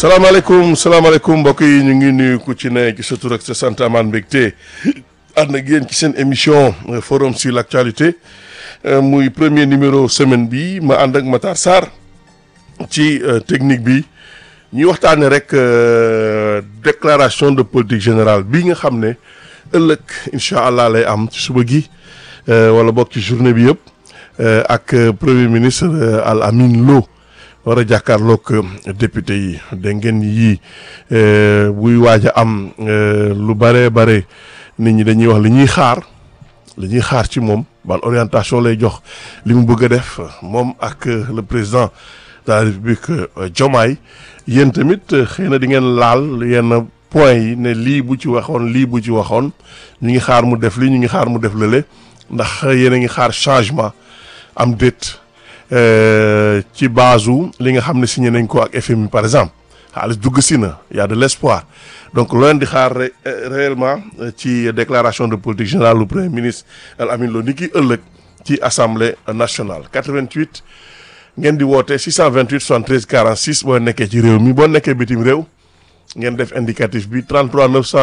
salaamaaleykum mbokk yi ñu ngi nuyu ku ci ne ci sa tur ak sa sant amaan mbégte ànd ak yéen ci seen émission forum sur l'actualité muy premier numéro semaine bi ma ànd ak Matar Sarr ci technique bi ñuy waxtaane rek déclaration de politique générale bi nga xam ne ëllëg incha allah lay am ci suba gi wala bokk ci journée bi yëpp ak premier ministre Al Amin Lo war a jàkkaarloog député yi dégg ngeen yii buy waaj a am lu bare nit ñi dañuy wax li ñuy xaar ci moom ban orientation lay jox li mu bëgg a def moom ak le président de la République Diomaye yéen tamit xëy na di ngeen laal yenn point yi ne lii bu ci waxoon ñu ngi xaar mu def lii ñu ngi xaar mu def lële ndax yéen a ngi xaar changement am déet ci base li nga xam ne signé nañ ko ak FMI par exemple xaalis dugg si na y a de l'espoir donc loo leen di xaar réellement ci déclaration de politique générale du premier ministre Al Amin Lo ni ki ëllëg ci assemblée nationale 88 ngeen di woote 628 73 46 boo nekkee ci réew mi boo nekkee bitim réew ngeen def indicatif bi 33 900